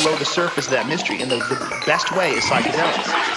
below the surface of that mystery, and the best way is psychedelics.